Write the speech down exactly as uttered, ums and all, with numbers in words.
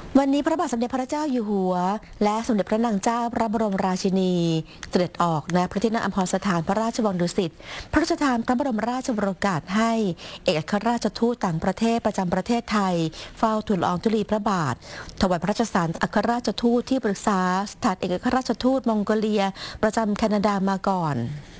วันนี้พระบาทสมเด็จพระเจ้าอยู่หัวและสมเด็จพระนางเจ้าพระบรมราชินีเสด็จออกณพระที่นั่งอัมพรสถานพระราชวังดุสิตพระราชทานพระบรมราชโองการให้เอกอัครราชทูตต่างประเทศประจำประเทศไทยเฝ้าทูลละอองธุลีพระบาทถวายพระราชสารอัครราชทูตที่ปรึกษาสถานเอกอัครราชทูตมองโกเลียประจำแคนาดามาก่อน